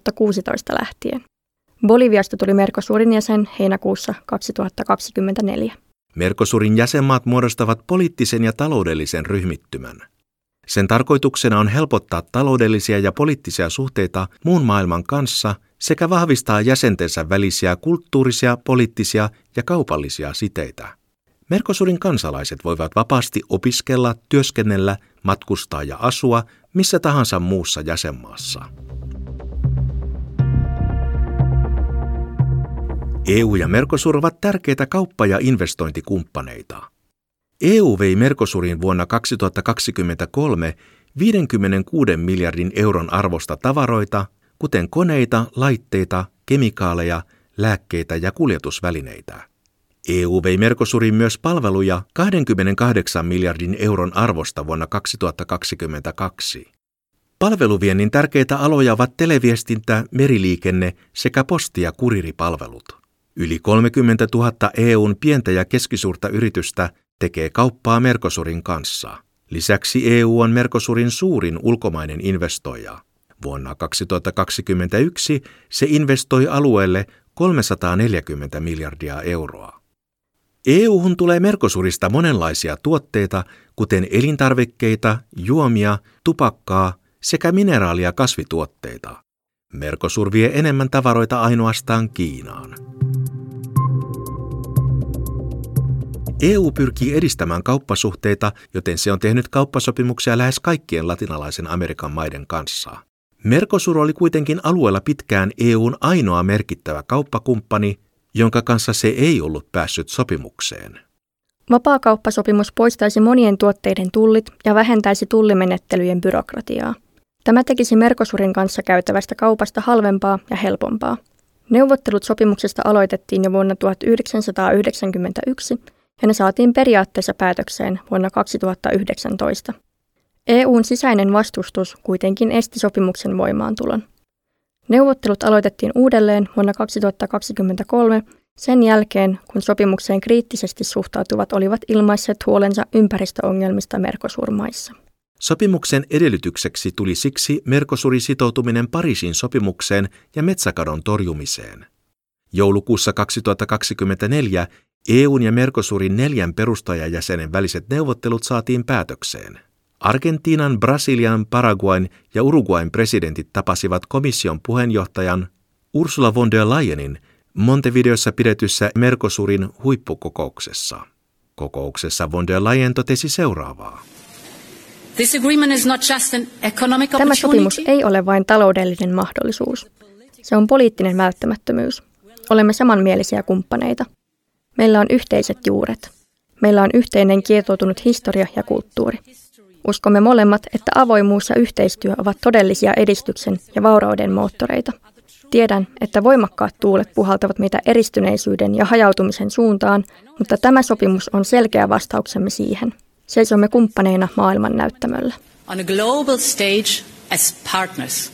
2016 lähtien. Boliviasta tuli Mercosurin jäsen heinäkuussa 2024. Mercosurin jäsenmaat muodostavat poliittisen ja taloudellisen ryhmittymän. Sen tarkoituksena on helpottaa taloudellisia ja poliittisia suhteita muun maailman kanssa sekä vahvistaa jäsentensä välisiä kulttuurisia, poliittisia ja kaupallisia siteitä. Mercosurin kansalaiset voivat vapaasti opiskella, työskennellä, matkustaa ja asua missä tahansa muussa jäsenmaassa. EU ja Mercosur ovat tärkeitä kauppa- ja investointikumppaneita. EU vei Mercosuriin vuonna 2023 56 miljardin euron arvosta tavaroita, kuten koneita, laitteita, kemikaaleja, lääkkeitä ja kuljetusvälineitä. EU vei Mercosuriin myös palveluja 28 miljardin euron arvosta vuonna 2022. Palveluviennin tärkeitä aloja ovat televiestintä, meriliikenne sekä posti- ja kuriripalvelut. Yli 30 000 EUn pientä ja keskisuurta yritystä tekee kauppaa Mercosurin kanssa. Lisäksi EU on Mercosurin suurin ulkomainen investoija. Vuonna 2021 se investoi alueelle 340 miljardia euroa. EU:hun tulee Mercosurista monenlaisia tuotteita, kuten elintarvikkeita, juomia, tupakkaa sekä mineraali- ja kasvituotteita. Mercosur vie enemmän tavaroita ainoastaan Kiinaan. EU pyrkii edistämään kauppasuhteita, joten se on tehnyt kauppasopimuksia lähes kaikkien latinalaisen Amerikan maiden kanssa. Mercosur oli kuitenkin alueella pitkään EUn ainoa merkittävä kauppakumppani, jonka kanssa se ei ollut päässyt sopimukseen. Vapaakauppasopimus poistaisi monien tuotteiden tullit ja vähentäisi tullimenettelyjen byrokratiaa. Tämä tekisi Mercosurin kanssa käytävästä kaupasta halvempaa ja helpompaa. Neuvottelut sopimuksesta aloitettiin jo vuonna 1991 ja ne saatiin periaatteessa päätökseen vuonna 2019. EUn sisäinen vastustus kuitenkin esti sopimuksen voimaantulon. Neuvottelut aloitettiin uudelleen vuonna 2023 sen jälkeen, kun sopimukseen kriittisesti suhtautuvat olivat ilmaisseet huolensa ympäristöongelmista Mercosur-maissa. Sopimuksen edellytykseksi tuli siksi Mercosurin sitoutuminen Pariisin sopimukseen ja metsäkadon torjumiseen. Joulukuussa 2024 EUn ja Mercosurin 4 perustajajäsenen väliset neuvottelut saatiin päätökseen. Argentiinan, Brasilian, Paraguayn ja Uruguayn presidentit tapasivat komission puheenjohtajan Ursula von der Leyenin Montevideossa pidetyssä Mercosurin huippukokouksessa. Kokouksessa von der Leyen totesi seuraavaa. Tämä sopimus ei ole vain taloudellinen mahdollisuus. Se on poliittinen välttämättömyys. Olemme samanmielisiä kumppaneita. Meillä on yhteiset juuret. Meillä on yhteinen kietoutunut historia ja kulttuuri. Uskomme molemmat, että avoimuus ja yhteistyö ovat todellisia edistyksen ja vaurauden moottoreita. Tiedän, että voimakkaat tuulet puhaltavat meitä eristyneisyyden ja hajautumisen suuntaan, mutta tämä sopimus on selkeä vastauksemme siihen. Seisomme kumppaneina maailman näyttämöllä. On a global stage as partners.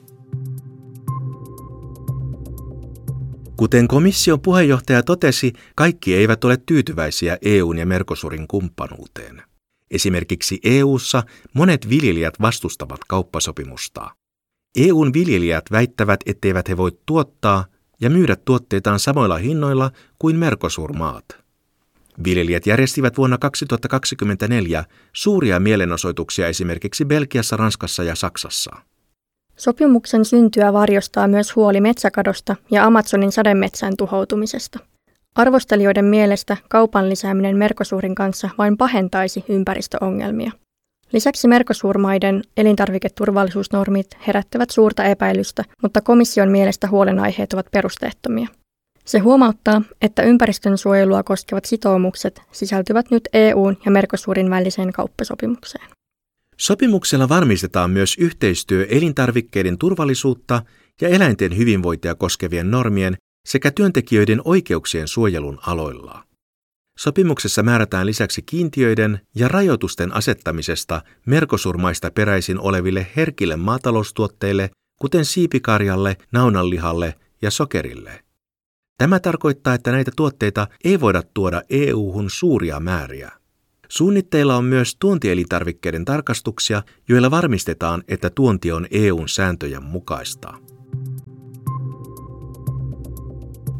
Kuten komission puheenjohtaja totesi, kaikki eivät ole tyytyväisiä EUn ja Mercosurin kumppanuuteen. Esimerkiksi EU:ssa monet viljelijät vastustavat kauppasopimusta. EUn viljelijät väittävät, etteivät he voi tuottaa ja myydä tuotteitaan samoilla hinnoilla kuin Mercosur-maat. Viljelijät järjestivät vuonna 2024 suuria mielenosoituksia esimerkiksi Belgiassa, Ranskassa ja Saksassa. Sopimuksen syntyä varjostaa myös huoli metsäkadosta ja Amazonin sademetsän tuhoutumisesta. Arvostelijoiden mielestä kaupan lisääminen Mercosurin kanssa vain pahentaisi ympäristöongelmia. Lisäksi Mercosur-maiden elintarviketurvallisuusnormit herättävät suurta epäilystä, mutta komission mielestä huolenaiheet ovat perusteettomia. Se huomauttaa, että ympäristönsuojelua koskevat sitoumukset sisältyvät nyt EUn ja Mercosurin väliseen kauppasopimukseen. Sopimuksella varmistetaan myös yhteistyö elintarvikkeiden turvallisuutta ja eläinten hyvinvointia koskevien normien sekä työntekijöiden oikeuksien suojelun aloilla. Sopimuksessa määrätään lisäksi kiintiöiden ja rajoitusten asettamisesta Mercosur-maista peräisin oleville herkille maataloustuotteille, kuten siipikarjalle, naudanlihalle ja sokerille. Tämä tarkoittaa, että näitä tuotteita ei voida tuoda EU:hun suuria määriä. Suunnitteilla on myös tuontielintarvikkeiden tarkastuksia, joilla varmistetaan, että tuonti on EU:n sääntöjen mukaista.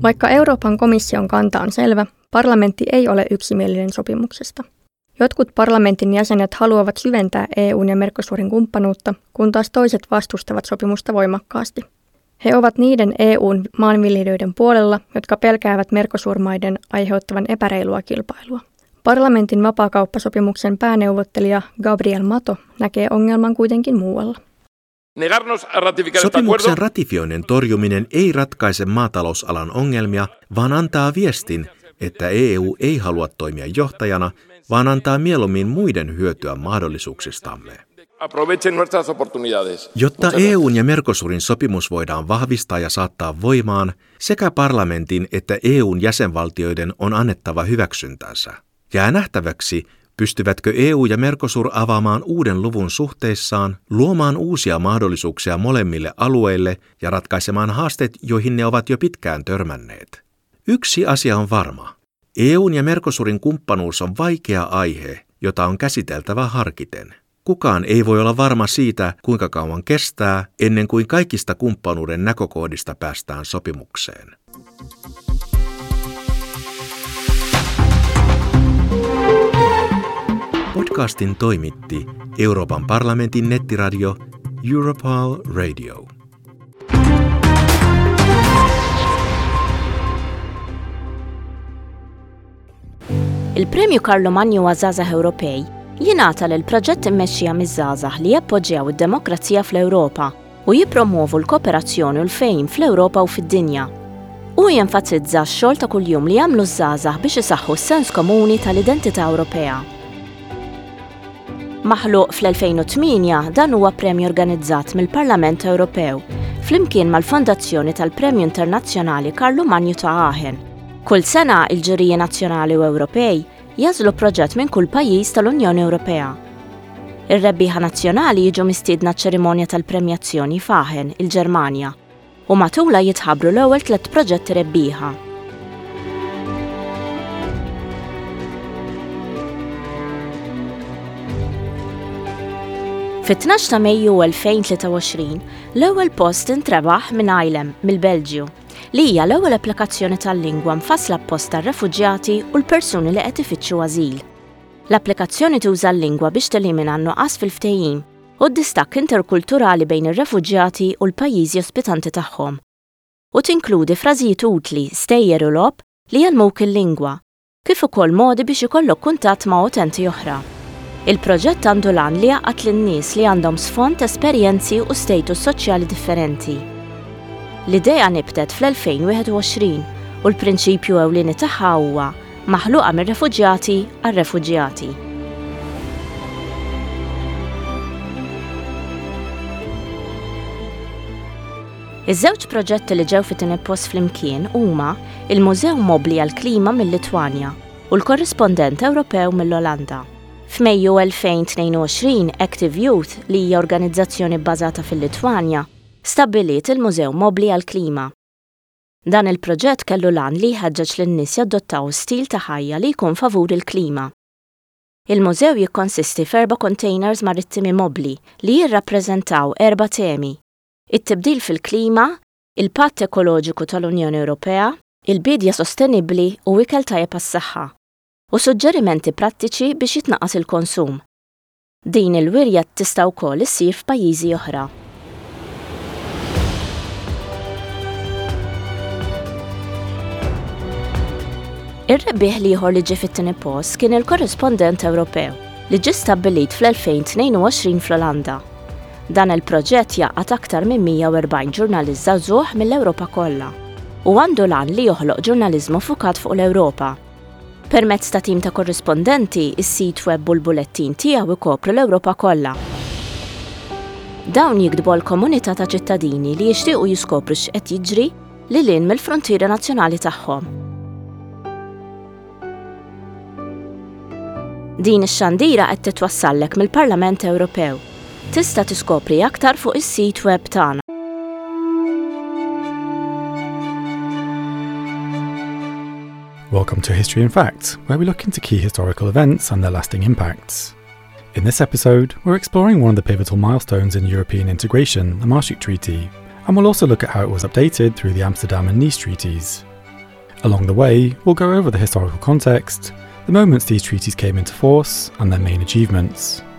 Vaikka Euroopan komission kanta on selvä, parlamentti ei ole yksimielinen sopimuksesta. Jotkut parlamentin jäsenet haluavat syventää EUn ja Mercosurin kumppanuutta, kun taas toiset vastustavat sopimusta voimakkaasti. He ovat niiden EUn maanviljelijöiden puolella, jotka pelkäävät Mercosur-maiden aiheuttavan epäreilua kilpailua. Parlamentin vapaakauppasopimuksen pääneuvottelija Gabriel Mato näkee ongelman kuitenkin muualla. Sopimuksen ratifioinnin torjuminen ei ratkaise maatalousalan ongelmia, vaan antaa viestin, että EU ei halua toimia johtajana, vaan antaa mieluummin muiden hyötyä mahdollisuuksistamme. Jotta EUn ja Mercosurin sopimus voidaan vahvistaa ja saattaa voimaan, sekä parlamentin että EUn jäsenvaltioiden on annettava hyväksyntänsä. Jää nähtäväksi, pystyvätkö EU ja Mercosur avaamaan uuden luvun suhteissaan, luomaan uusia mahdollisuuksia molemmille alueille ja ratkaisemaan haasteet, joihin ne ovat jo pitkään törmänneet. Yksi asia on varma. EUn ja Mercosurin kumppanuus on vaikea aihe, jota on käsiteltävä harkiten. Kukaan ei voi olla varma siitä, kuinka kauan kestää, ennen kuin kaikista kumppanuuden näkökohdista päästään sopimukseen. Podcastin toimitti Euroopan parlamentin nettiradio Europal Radio. Il-Premju Carlo Magno għaż-żgħażagħ Ewropej jingħata lil proġett immexxija miż-żgħażagħ li jappoġġjaw id-demokrazija fl-Ewropa u jippromovu l-kooperazzjoni u l-fejn fl-Ewropa u fid-dinja. U jenfasizza x-xogħol ta' kuljum li jagħmlu ż-żgħażagħ biex isaħħu s-sens komuni tal-identità Ewropea. Maħluq fl-2008 dan huwa premju organizzat mill-Parlament Ewropew flimkien mal-Fondazzjoni tal-Premju Internazzjonali Carlo Magno ta' Aachen. Kull sena il-ġuriji nazzjonali u Ewropej jażlu proġett minn kull pajjiż tal-Unjoni Ewropea. Ir-rebbieħa nazzjonali jiġu mistiedna ċ-ċerimonja tal-premjazzjoni f'Aachen, il-Ġermanja, u matula jitħabbru l-ewwel 3 proġetti rebbieħa. Fit-12 ta' Mejju 2023, l-ewwel post intrebaħ minn ILEM mill-Belġju, li hija l-ewwel applikazzjoni tal-lingwa mfassla apposta r-refuġjati u l-persuni li qed ifittxu għażil. L-applikazzjoni tuża l-lingwa biex telimina n-nuqqas fil-ftehim u d-distakk interkulturali bejn ir-refuġjati u l-pajjiżi ospitanti tagħhom. U tinkludi frażijiet utli, stejjer u logħob li jgħallmuk il-lingwa, kif ukoll modi biex ikollok kuntatt ma' utenti oħra. Il-proġett għandu lan li jaqgħad lin-nies li għandhom sfond esperjenzi u status soċjali differenti. L-idea nibtet fl-2021 u l-prinċipju ewlieni tagħha huwa maħluqa mir-refuġjati għar-refuġjati. Iż-żewġ proġetti li ġew fit-tieni post flimkien huma il-Mużew Mobbli għall-Klima mill-Litwanja u l-Korrispondent Ewropew mill-Olanda. F'Mejju 2022 Active Youth li hija organizzazzjoni bbażata fil-Litwanja stabbiliet il-Mużew Mobbli għall-Klima. Dan il-proġett kellu lan li jħeġġeġ lin-nies jadottaw stil ta' ħajja li jkun favur il-klima. Il-mużew jikkonsisti f'4 containers marittimi mobbli li jirrappreżentaw 4 temi: it-tibdil fil-klima, il-patt ekoloġiku tal-Unjoni Ewropea, il-bidja sostenibbli u ikel tajjeb għas-saħħa, u suġġerimenti prattiċi biex jitnaqqas il-konsum. Din il-wirja tista' wkoll issir f'pajjiżi oħra. Ir-rebbieħ li ieħor li ġie fit-tieni post kien il-Korrispondent Ewropew li ġie stabbilit fl-2022 fl-Olanda. Dan il-proġett jaqgħad aktar minn 140 ġurnalist żagħżugħ mill-Ewropa kollha u għandu lan li joħloq ġurnaliżmu fukat fuq l-Ewropa. Permezz ta' tim ta' korrispondenti, is-sit web u l-bulettin tiegħu ikopru l-Ewropa kollha. Dawn jikdbu għall-komunità ta' ċittadini li jixtiequ jiskopru x'qed jiġri lil mill-frontiera nazzjonali tagħhom. Din ix-xandira qed titwassallek mill-Parlament Ewropew. Tista' tiskopri aktar fuq is-sit web tagħna. Welcome to History in Facts, where we look into key historical events and their lasting impacts. In this episode, we're exploring one of the pivotal milestones in European integration, the Maastricht Treaty, and we'll also look at how it was updated through the Amsterdam and Nice treaties. Along the way, we'll go over the historical context, the moments these treaties came into force, and their main achievements.